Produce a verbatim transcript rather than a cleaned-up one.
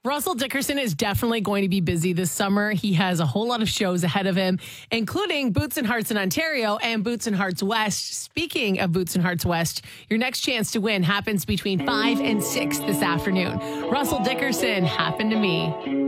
Russell Dickerson is definitely going to be busy this summer. He has a whole lot of shows ahead of him, including Boots and Hearts in Ontario and Boots and Hearts West. Speaking of Boots and Hearts West, your next chance to win happens between five and six this afternoon. Russell Dickerson happened to me.